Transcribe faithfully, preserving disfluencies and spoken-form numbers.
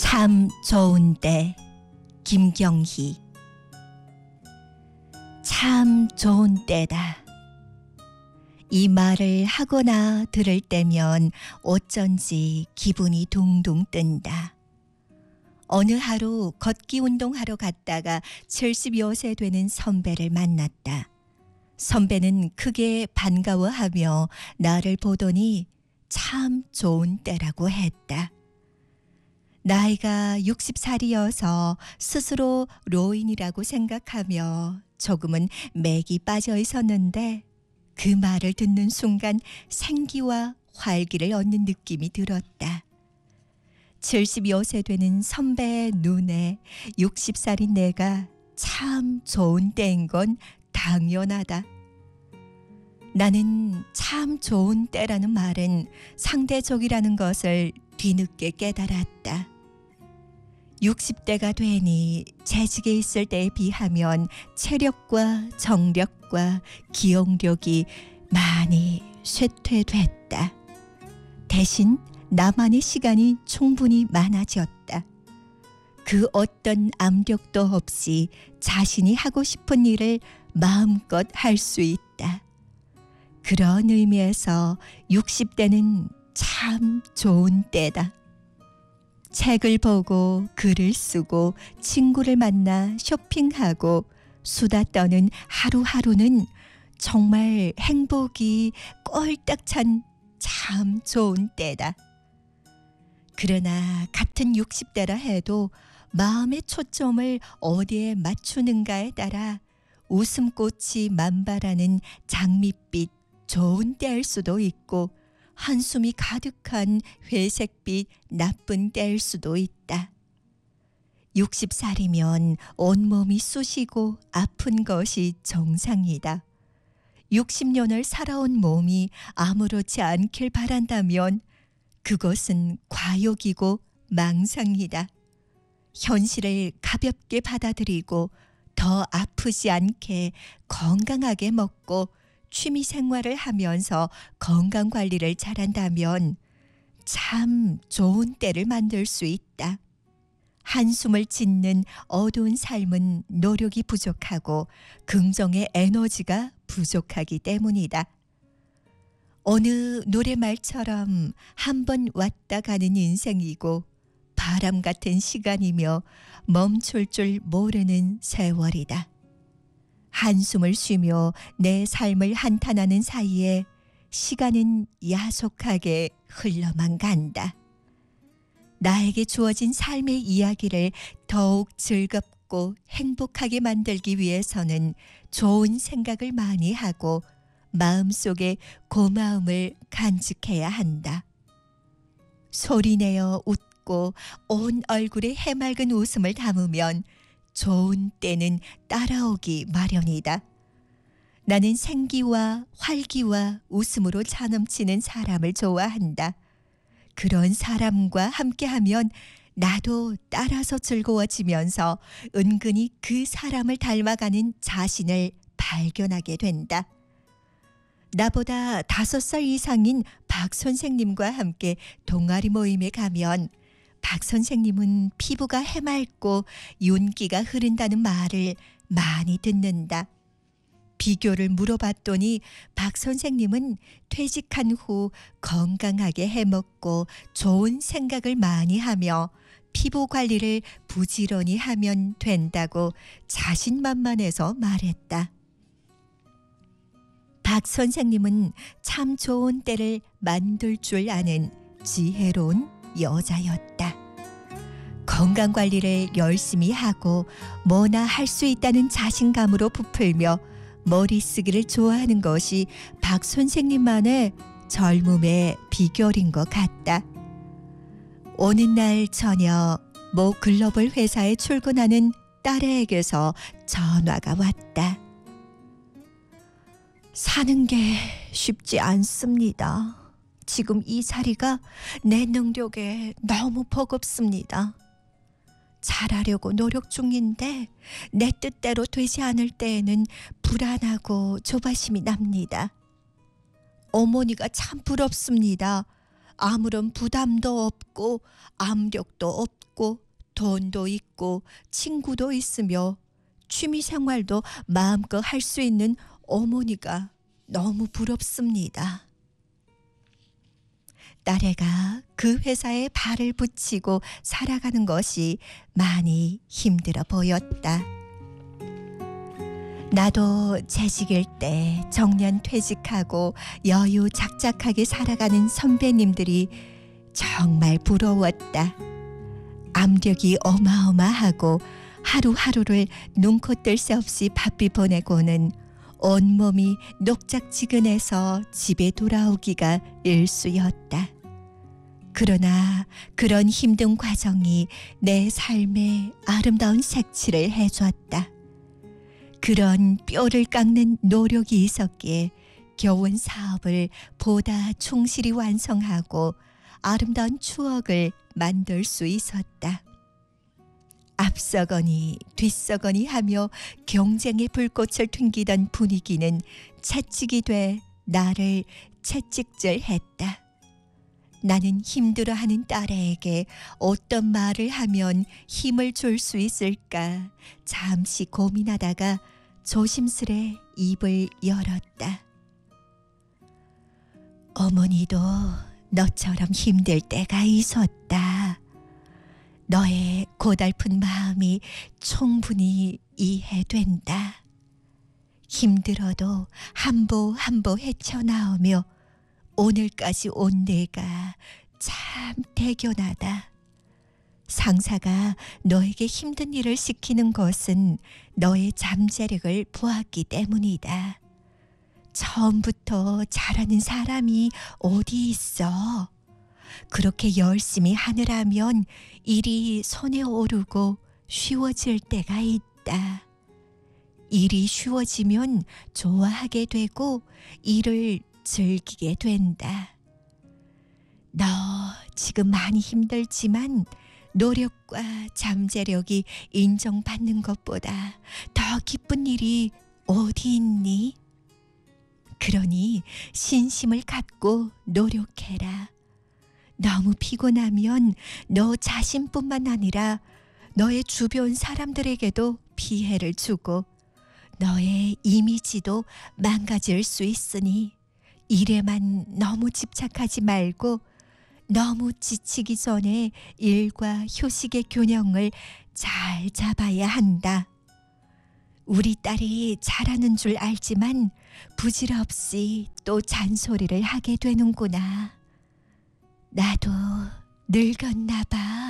참 좋은 때 김경희. 참 좋은 때다. 이 말을 하거나 들을 때면 어쩐지 기분이 둥둥 뜬다. 어느 하루 걷기 운동하러 갔다가 칠십여 세 되는 선배를 만났다. 선배는 크게 반가워하며 나를 보더니 참 좋은 때라고 했다. 나이가 육십 살이어서 스스로 노인이라고 생각하며 조금은 맥이 빠져 있었는데 그 말을 듣는 순간 생기와 활기를 얻는 느낌이 들었다. 칠십여 세 되는 선배의 눈에 육십 살인 내가 참 좋은 때인 건 당연하다. 나는 참 좋은 때라는 말은 상대적이라는 것을 뒤늦게 깨달았다. 육십 대가 되니 재직에 있을 때에 비하면 체력과 정력과 기억력이 많이 쇠퇴됐다. 대신 나만의 시간이 충분히 많아졌다. 그 어떤 압력도 없이 자신이 하고 싶은 일을 마음껏 할 수 있다. 그런 의미에서 육십 대는 참 좋은 때다. 책을 보고 글을 쓰고 친구를 만나 쇼핑하고 수다 떠는 하루하루는 정말 행복이 꼴딱 찬 참 좋은 때다. 그러나 같은 육십 대라 해도 마음의 초점을 어디에 맞추는가에 따라 웃음꽃이 만발하는 장밋빛 좋은 때일 수도 있고 한숨이 가득한 회색빛 나쁜 때일 수도 있다. 육십 살이면 온몸이 쑤시고 아픈 것이 정상이다. 육십 년을 살아온 몸이 아무렇지 않길 바란다면 그것은 과욕이고 망상이다. 현실을 가볍게 받아들이고 더 아프지 않게 건강하게 먹고 취미 생활을 하면서 건강 관리를 잘한다면 참 좋은 때를 만들 수 있다. 한숨을 짓는 어두운 삶은 노력이 부족하고 긍정의 에너지가 부족하기 때문이다. 어느 노래말처럼 한 번 왔다 가는 인생이고 바람 같은 시간이며 멈출 줄 모르는 세월이다. 한숨을 쉬며 내 삶을 한탄하는 사이에 시간은 야속하게 흘러만 간다. 나에게 주어진 삶의 이야기를 더욱 즐겁고 행복하게 만들기 위해서는 좋은 생각을 많이 하고 마음속에 고마움을 간직해야 한다. 소리내어 웃고 온 얼굴에 해맑은 웃음을 담으면 좋은 때는 따라오기 마련이다. 나는 생기와 활기와 웃음으로 차넘치는 사람을 좋아한다. 그런 사람과 함께하면 나도 따라서 즐거워지면서 은근히 그 사람을 닮아가는 자신을 발견하게 된다. 나보다 다섯 살 이상인 박 선생님과 함께 동아리 모임에 가면 박 선생님은 피부가 해맑고 윤기가 흐른다는 말을 많이 듣는다. 비교를 물어봤더니 박 선생님은 퇴직한 후 건강하게 해먹고 좋은 생각을 많이 하며 피부 관리를 부지런히 하면 된다고 자신만만해서 말했다. 박 선생님은 참 좋은 때를 만들 줄 아는 지혜로운 여자였다. 건강관리를 열심히 하고 뭐나 할 수 있다는 자신감으로 부풀며 머리 쓰기를 좋아하는 것이 박 선생님만의 젊음의 비결인 것 같다. 어느 날 저녁 모 글로벌 회사에 출근하는 딸에게서 전화가 왔다. 사는 게 쉽지 않습니다. 지금 이 자리가 내 능력에 너무 버겁습니다. 잘하려고 노력 중인데 내 뜻대로 되지 않을 때에는 불안하고 조바심이 납니다. 어머니가 참 부럽습니다. 아무런 부담도 없고 압력도 없고 돈도 있고 친구도 있으며 취미 생활도 마음껏 할 수 있는 어머니가 너무 부럽습니다. 딸애가 그 회사에 발을 붙이고 살아가는 것이 많이 힘들어 보였다. 나도 재직일 때 정년 퇴직하고 여유 작작하게 살아가는 선배님들이 정말 부러웠다. 압력이 어마어마하고 하루하루를 눈코 뜰 새 없이 바삐 보내고는 온몸이 녹작지근해서 집에 돌아오기가 일쑤였다. 그러나 그런 힘든 과정이 내 삶에 아름다운 색칠을 해줬다. 그런 뼈를 깎는 노력이 있었기에 겨운 사업을 보다 충실히 완성하고 아름다운 추억을 만들 수 있었다. 앞서거니 뒤서거니 하며 경쟁의 불꽃을 튕기던 분위기는 채찍이 돼 나를 채찍질했다. 나는 힘들어하는 딸에게 어떤 말을 하면 힘을 줄 수 있을까 잠시 고민하다가 조심스레 입을 열었다. 어머니도 너처럼 힘들 때가 있었다. 너의 고달픈 마음이 충분히 이해된다. 힘들어도 한보 한보 헤쳐나오며 오늘까지 온 내가 참 대견하다. 상사가 너에게 힘든 일을 시키는 것은 너의 잠재력을 보았기 때문이다. 처음부터 잘하는 사람이 어디 있어? 그렇게 열심히 하느라면 일이 손에 오르고 쉬워질 때가 있다. 일이 쉬워지면 좋아하게 되고 일을 즐기게 된다. 너 지금 많이 힘들지만 노력과 잠재력이 인정받는 것보다 더 기쁜 일이 어디 있니? 그러니 신심을 갖고 노력해라. 너무 피곤하면 너 자신뿐만 아니라 너의 주변 사람들에게도 피해를 주고 너의 이미지도 망가질 수 있으니 일에만 너무 집착하지 말고 너무 지치기 전에 일과 휴식의 균형을 잘 잡아야 한다. 우리 딸이 잘하는 줄 알지만 부질없이 또 잔소리를 하게 되는구나. 나도 늙었나 봐.